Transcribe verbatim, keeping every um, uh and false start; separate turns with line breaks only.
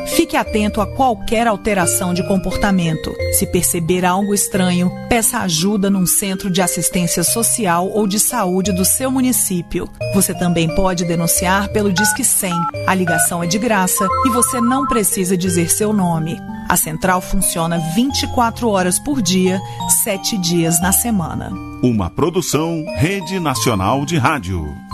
Fique atento a qualquer alteração de comportamento. Se perceber algo estranho, peça ajuda num centro de assistência social ou de saúde do seu município. Você também pode denunciar pelo Disque cem. A ligação é de graça e você não precisa dizer seu nome. A central funciona vinte e quatro horas por dia, sete dias na semana.
Uma produção Rede Nacional de Rádio.